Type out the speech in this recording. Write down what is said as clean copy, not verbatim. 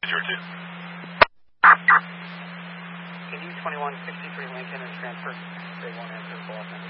02. Can you 2163 Lincoln and transfer? They won't answer the call.